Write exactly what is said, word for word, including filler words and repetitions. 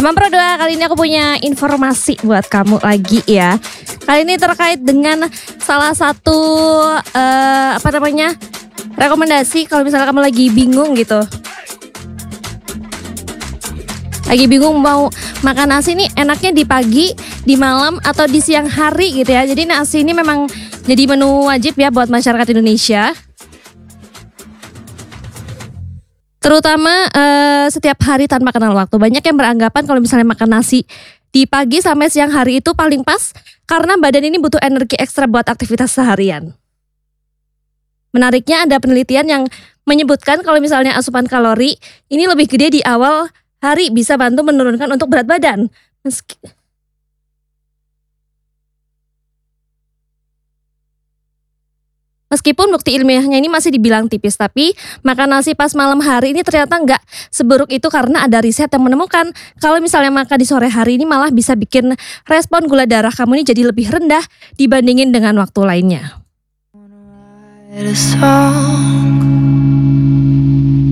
Teman Pro dua, kali ini aku punya informasi buat kamu lagi ya. Kali ini terkait dengan salah satu uh, apa namanya rekomendasi kalau misalnya kamu lagi bingung gitu. Lagi bingung mau makan nasi nih enaknya di pagi, di malam, atau di siang hari gitu ya. Jadi nasi ini memang jadi menu wajib ya buat masyarakat Indonesia. Terutama uh, setiap hari tanpa kenal waktu. Banyak yang beranggapan kalau misalnya makan nasi di pagi sampai siang hari itu paling pas karena badan ini butuh energi ekstra buat aktivitas seharian. Menariknya ada penelitian yang menyebutkan kalau misalnya asupan kalori ini lebih gede di awal hari, bisa bantu menurunkan untuk berat badan. Meski Meskipun bukti ilmiahnya ini masih dibilang tipis, tapi makan nasi pas malam hari ini ternyata nggak seburuk itu karena ada riset yang menemukan kalau misalnya makan di sore hari ini malah bisa bikin respon gula darah kamu ini jadi lebih rendah dibandingin dengan waktu lainnya.